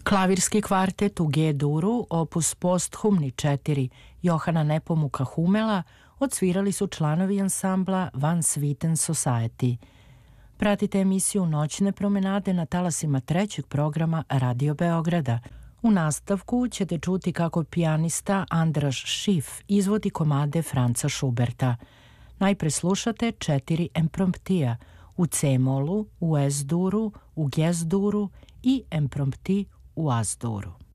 Klavirski kvartet u G-duru, opus posthumni 4 Johana Nepomuka Humela odsvirali su članovi ansambla Van Swieten Society. Pratite emisiju Noćne promenade na talasima trećeg programa Radio Beograda. U nastavku ćete čuti kako pijanista Andraš Schiff izvodi komade Franca Schuberta. Najpre slušate 4 impromptija u C-molu, u S-duru, u Ges-duru i imprompti u As-duru.